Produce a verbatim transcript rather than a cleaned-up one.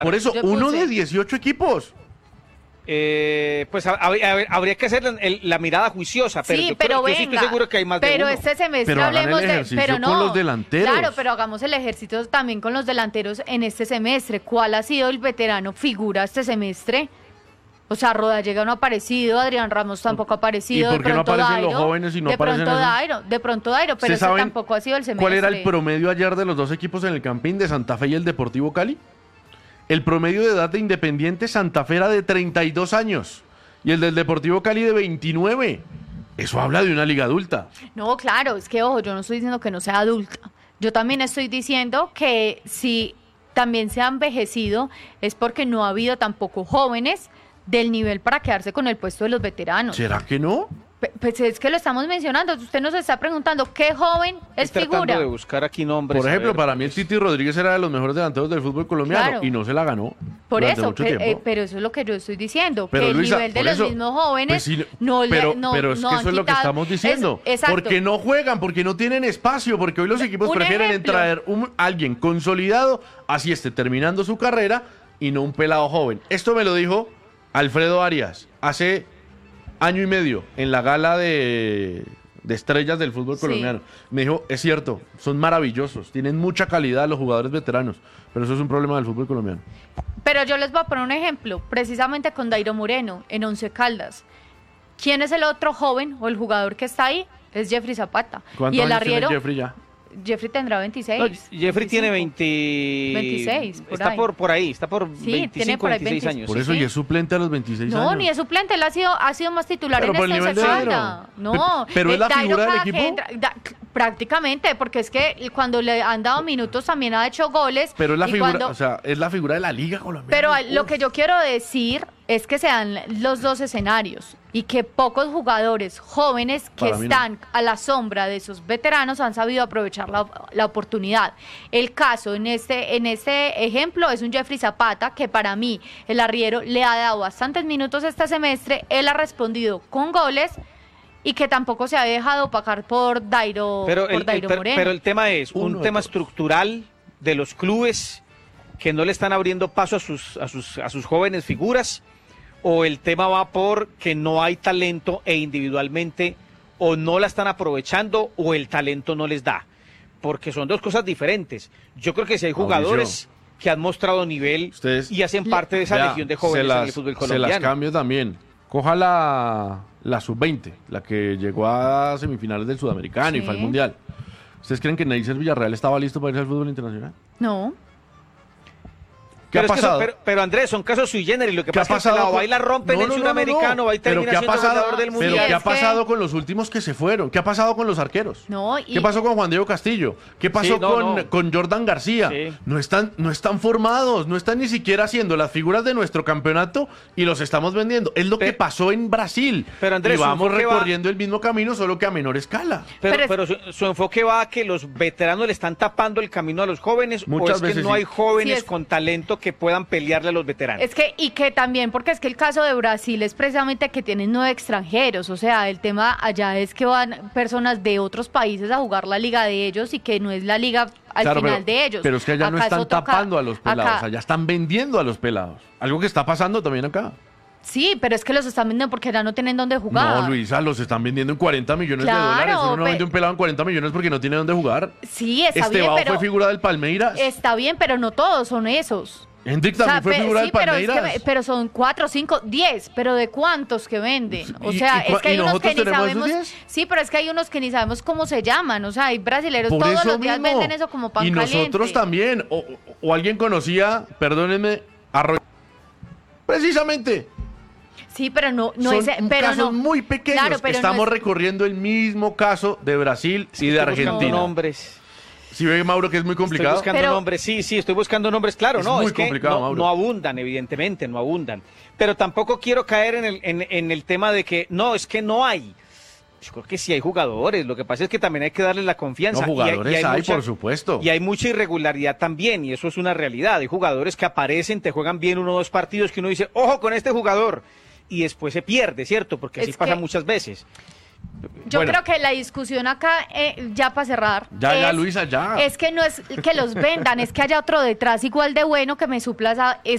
Por eso, Yo uno puse- de dieciocho equipos. Eh, pues a- a- a- habría que hacer la, el- la mirada juiciosa, pero Sí, yo, pero creo, yo sí estoy venga, seguro que hay más de pero uno. este semestre Pero hagan el hablemos de, ejercicio pero con no, los delanteros. claro, pero hagamos el ejercicio también con los delanteros en este semestre. ¿Cuál ha sido el veterano figura este semestre? O sea, Rodallega no ha aparecido, Adrián Ramos tampoco ha aparecido. ¿Y por de qué no pronto aparecen los Dairo, jóvenes y no de aparecen pronto esos? Dairo, de pronto Dairo, pero ¿Ustedes ese saben tampoco ha sido el semestre. ¿Cuál era el promedio ayer de los dos equipos en el Campín de Santa Fe y el Deportivo Cali? El promedio de edad de Independiente Santa Fe era de treinta y dos años y el del Deportivo Cali de veintinueve. Eso habla de una liga adulta. No, claro, es que ojo, yo no estoy diciendo que no sea adulta. Yo también estoy diciendo que si también se ha envejecido es porque no ha habido tampoco jóvenes del nivel para quedarse con el puesto de los veteranos. ¿Será que no? Pe- Pues es que lo estamos mencionando. Usted nos está preguntando qué joven es Estoy tratando figura. de buscar aquí nombres. Por a ejemplo, ver, para mí el Titi Rodríguez era de los mejores delanteros del fútbol colombiano Claro. y no se la ganó. Por durante eso, mucho pe- tiempo. eh, pero eso es lo que yo estoy diciendo, Pero, que el Luisa, nivel de por los eso, mismos jóvenes pues sí, no le pero, no, pero es no que han eso es lo que quitado- estamos diciendo. Es- exacto. Porque no juegan, porque no tienen espacio, porque hoy los equipos Un prefieren ejemplo. traer un, alguien consolidado, así esté terminando su carrera, y no un pelado joven. Esto me lo dijo Alfredo Arias hace año y medio en la gala de, de estrellas del fútbol Sí. colombiano. Me dijo, es cierto, son maravillosos, tienen mucha calidad los jugadores veteranos, pero eso es un problema del fútbol colombiano. Pero yo les voy a poner un ejemplo, precisamente con Dairo Moreno, en Once Caldas. ¿Quién es el otro joven o el jugador que está ahí? Es Jeffrey Zapata. ¿Cuántos Y el años tiene arriero, Jeffrey ya? Jeffrey tendrá veintiséis. No, Jeffrey tiene veinticinco. veinte... veintiséis, por está ahí. por, por ahí, está por Sí, tiene veinticinco, por ahí veintiséis veinte. años. Por sí. eso, sí. y es suplente a los veintiséis No, años. ni es suplente, él ha sido, ha sido más titular Pero en por el este nivel Once de Dairo. Caldas. No, Pe- pero es la Dairo figura del cada que equipo. entra- da- prácticamente, porque es que cuando le han dado minutos también ha hecho goles. Pero es la y figura, cuando- o sea, es la figura de la liga colombiana. Pero lo Uf. que yo quiero decir es que se dan los dos escenarios y que pocos jugadores jóvenes que Para mí no. están a la sombra de esos veteranos han sabido aprovechar la, la oportunidad. El caso en este, en este ejemplo es un Jeffrey Zapata que para mí el arriero le ha dado bastantes minutos este semestre, él ha respondido con goles y que tampoco se ha dejado opacar por Dairo, Pero por el, el- Dairo pero, Moreno. pero el tema es un Uno de tema dos. estructural de los clubes que no le están abriendo paso a sus, a sus, a sus jóvenes figuras, o el tema va por que no hay talento e individualmente o no la están aprovechando o el talento no les da, porque son dos cosas diferentes. Yo creo que si hay jugadores que han mostrado nivel Ustedes- y hacen parte de esa Vea, legión de se jóvenes las, en el fútbol se las colombiano. cambio también. Coja la, la sub veinte, la que llegó a semifinales del Sudamericano y Sí. fue al Mundial. ¿Ustedes creen que Neisser Villarreal estaba listo para irse al fútbol internacional? No. ¿Qué pero ha es que eso- pasado? pero, pero, Andrés, son casos sui generis. Lo que ¿Qué ha pasa es que el pasado pelado con- va y la rompe No, en el no, no, no, sudamericano, no. va y Pero termina ¿qué ha siendo pasado? goleador del Pero mundial. ¿qué ha Es que- pasado con los últimos que se fueron? ¿Qué ha pasado con los arqueros? No, y- ¿Qué pasó con Juan Diego Castillo? ¿Qué pasó Sí, no, con, no. con Jordan García? Sí. No están, no están formados, no están ni siquiera haciendo las figuras de nuestro campeonato y los estamos vendiendo. Es lo Pe- que pasó en Brasil. Pero, Andrés, y su vamos enfoque va- recorriendo el mismo camino, solo que a menor escala. Pero, Pero es- pero su, su enfoque va a que los veteranos le están tapando el camino a los jóvenes, Muchas o es que veces no sí. hay jóvenes Sí, es- con talento que puedan pelearle a los veteranos. Es que, y que también, porque es que el caso de Brasil es precisamente que tienen nueve extranjeros, o sea, el tema allá es que van personas de otros países a jugar la liga de ellos y que no es la liga al Claro, final pero, de ellos. pero es que allá no Acá están eso toca- tapando a los pelados, acá- allá están vendiendo a los pelados. Algo que está pasando también acá. Sí, pero es que los están vendiendo porque ya no tienen dónde jugar. No, Luisa, los están vendiendo en cuarenta millones Claro, de dólares. Uno no pe- vende un pelado en cuarenta millones porque no tiene dónde jugar. Sí, está Estebao bien, pero fue figura del Palmeiras. está bien, pero no todos son esos. Hendrik O sea, también fue pe- figura sí, del pero, es Palmeiras. que- pero son cuatro, cinco, diez, pero ¿de cuántos que venden? O ¿Y- sea, y cua- es que y hay unos nosotros que ni tenemos esos sabemos. diez? Sí, pero es que hay unos que ni sabemos cómo se llaman. O sea, hay brasileños Por todos eso los días mismo. venden eso como pan Y caliente. nosotros también. O, o- o alguien conocía, perdónenme, a Roy- Precisamente. Sí, pero no, no Son es, pero casos no. muy pequeños. Claro, pero no Estamos es- recorriendo el mismo caso de Brasil y de Estoy buscando Argentina. nombres. Si ve, Mauro, que es muy Estoy complicado. buscando Pero- nombres, sí, sí, estoy buscando nombres, claro, Es no, muy es que complicado, no, Mauro. no abundan, evidentemente, no abundan. Pero tampoco quiero caer en el, en, en el tema de que, no, es que no hay. Yo creo que sí hay jugadores, lo que pasa es que también hay que darles la confianza. No, Y hay- jugadores y hay hay, mucha- por supuesto. Y hay mucha irregularidad también, y eso es una realidad. Hay jugadores que aparecen, te juegan bien uno o dos partidos que uno dice, ojo con este jugador, y después se pierde, ¿cierto? Porque así Es pasa que- muchas veces. Yo Bueno. creo que la discusión acá, eh, ya para cerrar. Ya, ya, es- Luisa, ya. Es que no es que los vendan, es que haya otro detrás igual de bueno que me supla esa, esa